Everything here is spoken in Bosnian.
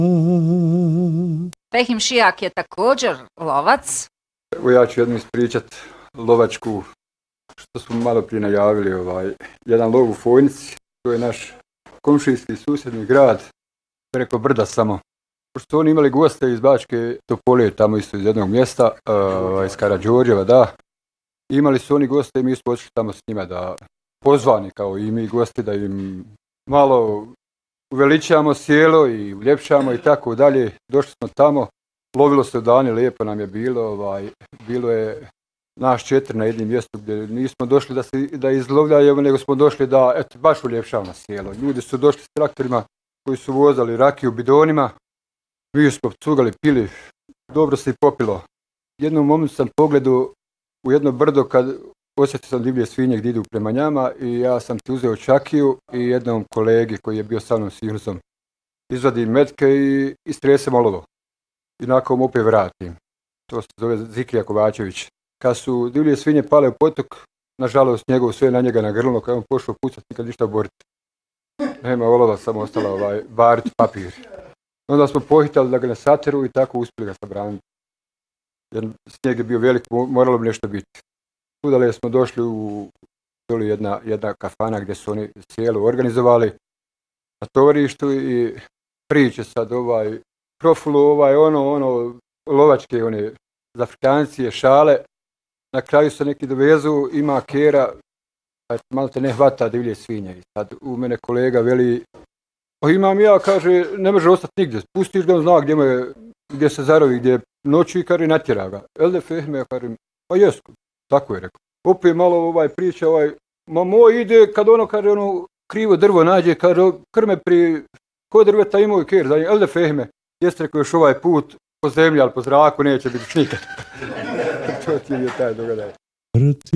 Fehim Šijak je također lovac. Evo ja ću jednu ispričat lovačku, što smo malo prije najavili. Jedan lov u Fojnici, to je naš komšijski susjedni grad, preko brda samo. Pošto su oni imali goste iz Bačke Topole, tamo isto iz jednog mjesta, iz Karađorđeva, da. Imali su oni goste i mi smo otišli tamo s njima da pozvani kao i mi gosti da im malo uveličamo sjelo i uljepšamo i tako dalje. Došli smo tamo, lovilo se u dani, lijepo nam je bilo, bilo je naš 4 na jednom mjestu gdje nismo došli da izlovljajemo, nego smo došli da eto, baš uljepšamo sjelo. Ljudi su došli s traktorima koji su vozali rakiju u bidonima, mi smo cugali, pili, dobro se i popilo. Jednom momentu sam pogledao u jedno brdo kad osjetio sam divlje svinje gdje idu prema njama i ja sam ti uzeo čakiju i jednom kolegi koji je bio sa mnom sinusom izvadim metke i istresem olovo. I nakon mu opet vratim. To se zove Zikrija Kovačević. Kad su divlje svinje pale u potok, nažalost njegov sve na njega nagrnulo, kad je on pošao pucati, nikad ništa boriti. Nema olova, samo ostala bariti papir. Onda smo pohitali da ga ne sateru i tako uspjeli ga sabraniti. Jer snijeg je bio velik, moralo bi nešto biti. Udalje smo došli u doli jedna kafana gdje su oni sjelo organizovali na tovarištu i priče sad profulu, lovačke, one za Afrikancije, šale. Na kraju se neki dovezu, ima kera, malo te ne hvata divlje svinje. I sad u mene kolega veli, imam ja, kaže, ne može ostati nigdje, pustiš ga, on zna gdje se zarovi, gdje noću i kaže, natjera ga. Elde Fehme, kaže, pa jes, tako je rekao. Opet malo priča, ma moj ide, kad kaže, krivo drvo nađe, kaže, krme pri, ko drveta imao i ker, za Elde Fehme, jeste rekao još ovaj put po zemlji, ali po zraku neće biti nikad. To ti je taj dogadaj.